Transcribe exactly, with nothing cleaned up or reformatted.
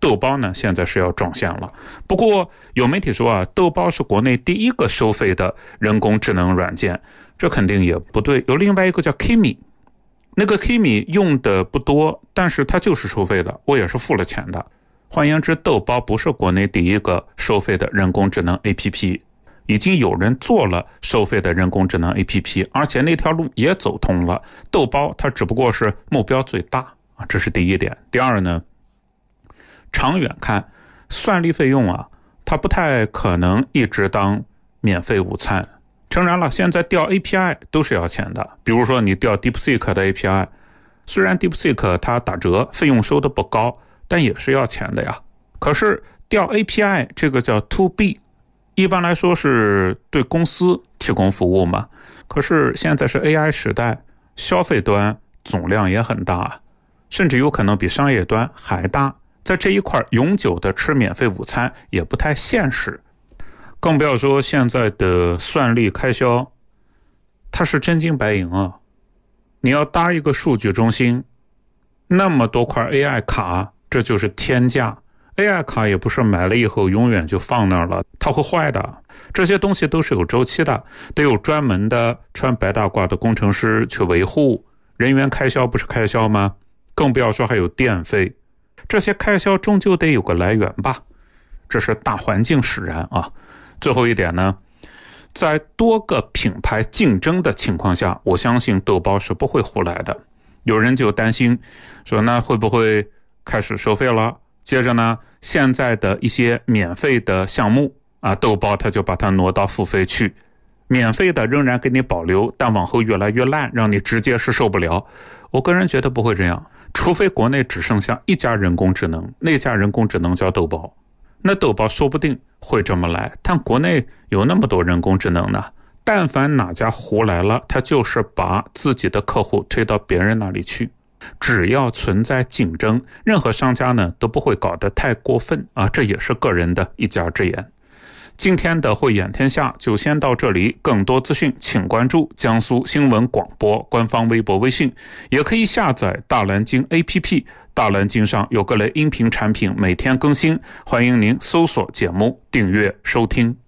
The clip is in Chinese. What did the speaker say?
豆包呢现在是要撞线了。不过有媒体说啊，豆包是国内第一个收费的人工智能软件，这肯定也不对。有另外一个叫 Kimi， 那个 Kimi 用的不多，但是它就是收费的，我也是付了钱的。换言之，豆包不是国内第一个收费的人工智能 A P P， 已经有人做了收费的人工智能 A P P， 而且那条路也走通了。豆包它只不过是目标最大啊，这是第一点。第二呢，长远看，算力费用啊，它不太可能一直当免费午餐。诚然了，现在调 A P I 都是要钱的，比如说你调 DeepSeek 的 A P I， 虽然 DeepSeek 它打折，费用收的不高，但也是要钱的呀。可是调 A P I 这个叫 To B， 一般来说是对公司提供服务嘛。可是现在是 A I 时代，消费端总量也很大，甚至有可能比商业端还大。在这一块永久的吃免费午餐也不太现实，更不要说现在的算力开销，它是真金白银啊！你要搭一个数据中心，那么多块 A I 卡，这就是天价。A I 卡也不是买了以后永远就放那儿了，它会坏的。这些东西都是有周期的，得有专门的穿白大褂的工程师去维护，人员开销不是开销吗？更不要说还有电费。这些开销终究得有个来源吧，这是大环境使然啊。最后一点呢，在多个品牌竞争的情况下，我相信豆包是不会胡来的。有人就担心说，那会不会开始收费了？接着呢，现在的一些免费的项目啊，豆包它就把它挪到付费去，免费的仍然给你保留，但往后越来越烂，让你直接是受不了。我个人觉得不会这样，除非国内只剩下一家人工智能，那家人工智能叫豆包，那豆包说不定会这么来。但国内有那么多人工智能呢，但凡哪家胡来了，他就是把自己的客户推到别人那里去。只要存在竞争，任何商家呢都不会搞得太过分啊，这也是个人的一家之言。今天的慧眼天下就先到这里，更多资讯请关注江苏新闻广播官方微博微信，也可以下载大蓝鲸 A P P， 大蓝鲸上有各类音频产品每天更新，欢迎您搜索节目订阅收听。